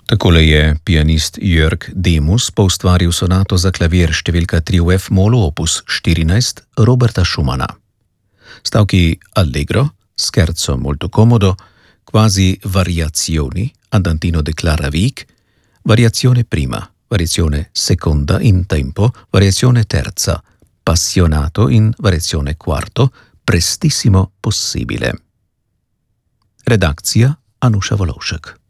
Takole je pianist Jörg Demus poustvaril sonato za klavir številka 3 v F-molu opus 14 Roberta Schumana. Stavki Allegro, Scherzo molto comodo, Quasi variazioni, Andantino declara vic, Variazione prima, Variazione seconda in tempo, Variazione terza, Passionato in Variazione quarto, Prestissimo possibile. Redakcija Anuša Volovšek.